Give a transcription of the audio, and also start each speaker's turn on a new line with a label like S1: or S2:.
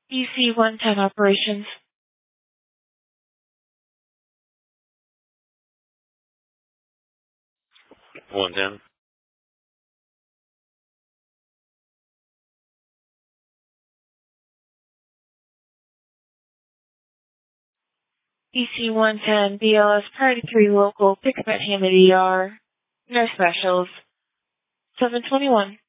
S1: EC-110 operations.
S2: EC-110.
S1: EC-110, BLS Priority 3 local, pick up at Hammond ER. No specials. 721.